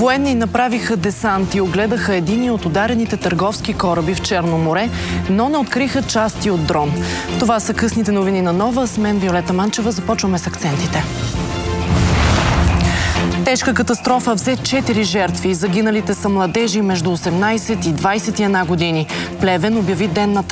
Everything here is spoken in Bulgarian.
Военни направиха десант и огледаха едини от ударените търговски кораби в Черно море, но не откриха части от дрон. Това са късните новини на Нова. С мен Виолета Манчева. Започваме с акцентите. Тежка катастрофа взе 4 жертви. Загиналите са младежи между 18 и 21 години. Плевен обяви ден на